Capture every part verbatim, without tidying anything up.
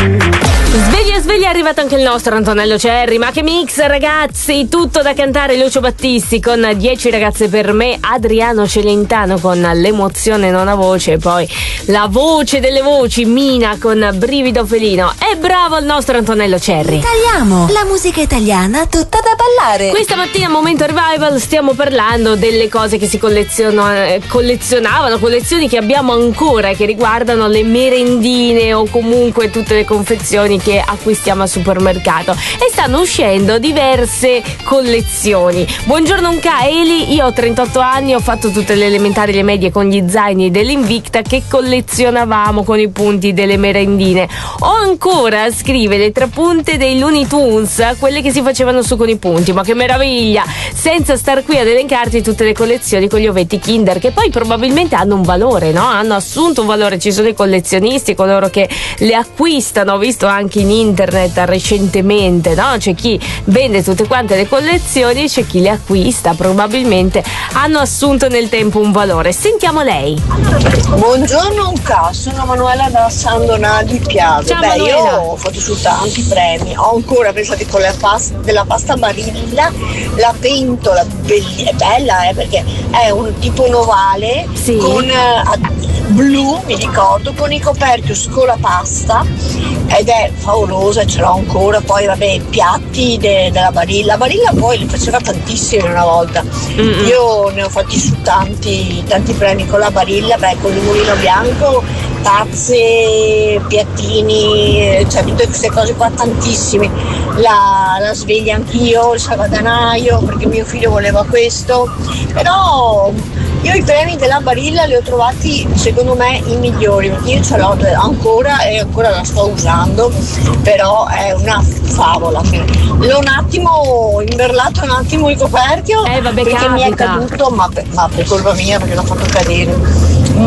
Sveglia sveglia, è arrivato anche il nostro Antonello Cerri. Ma che mix, ragazzi! Tutto da cantare Lucio Battisti con dieci ragazze per me, Adriano Celentano con L'emozione non ha voce, e poi la voce delle voci, Mina con Brivido felino. E bravo il nostro Antonello Cerri. Tagliamo la musica italiana tutta da ballare. Questa mattina, Momento Revival, stiamo parlando delle cose che si collezionano, collezionavano, collezioni che abbiamo ancora, che riguardano le merendine o comunque tutte le confezioni che acquistiamo al supermercato, e stanno uscendo diverse collezioni. Buongiorno Unca, Eli, io ho trentotto anni, ho fatto tutte le elementari e le medie con gli zaini dell'Invicta che collezionavamo con i punti delle merendine. Ho ancora, scrive, le tre punte dei Looney Tunes, quelle che si facevano su con i punti, ma che meraviglia, senza star qui ad elencarti tutte le collezioni con gli ovetti Kinder, che poi probabilmente hanno un valore, no? Hanno assunto un valore. Ci sono i collezionisti, coloro che le acquistano, ho visto anche in internet recentemente, no? C'è chi vende tutte quante le collezioni, c'è chi le acquista, probabilmente hanno assunto nel tempo un valore. Sentiamo lei. Buongiorno Unca, sono Manuela da San Donato di Piave. Ciao, Beh, Manuela. io ho fatto su tanti premi, ho ancora pensato con la pasta, della pasta Barilla, la pentola belli- è bella, eh, perché è un tipo un ovale, Sì. con eh, blu, mi ricordo, con i coperchi scolapasta, ed è favolosa, ce l'ho ancora. Poi vabbè, piatti de- della Barilla, la Barilla poi le faceva tantissime una volta. Mm-mm. Io ne ho fatti su tanti tanti premi con la Barilla, beh, con il mulino bianco, tazze, piattini, cioè tutte queste cose qua, tantissime. La, la sveglia anch'io, il salvadanaio, perché mio figlio voleva questo. Però io i premi della Barilla li ho trovati, secondo me, i migliori, perché io ce l'ho ancora e ancora la sto usando, però è una favola. L'ho un attimo imberlato un attimo il coperchio, Eh, vabbè, perché mi è capita. caduto, ma per, ma per colpa mia, perché l'ho fatto cadere.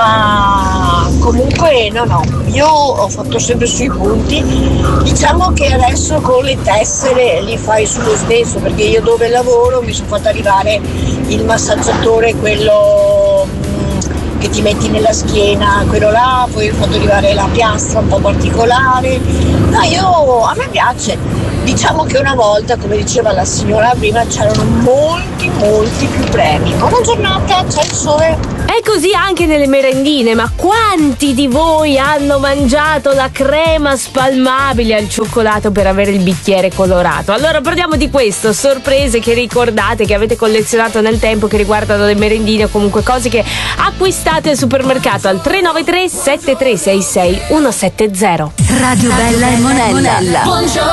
Ma comunque no no, io ho fatto sempre sui punti. Diciamo che adesso con le tessere li fai sullo stesso, perché io dove lavoro mi sono fatta arrivare il massaggiatore, quello mh, che ti metti nella schiena, quello là, poi ho fatto arrivare la piastra un po' particolare. No, io, a me piace. Diciamo che una volta, come diceva la signora prima, c'erano molti molti più premi. Buona giornata, c'è il sole. È così anche nelle merendine, ma quanti di voi hanno mangiato la crema spalmabile al cioccolato per avere il bicchiere colorato? Allora parliamo di questo, sorprese che ricordate, che avete collezionato nel tempo, che riguardano le merendine o comunque cose che acquistate al supermercato, al tre nove tre sette tre sei sei uno sette zero. Radio Bella e Monella.